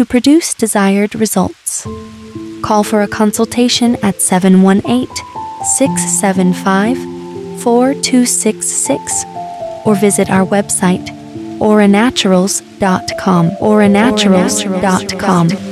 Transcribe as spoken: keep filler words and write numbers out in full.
to produce desired results. Call for a consultation at seven one eight, six seven five, four two six six or visit our website aura naturals dot com aura naturals dot com.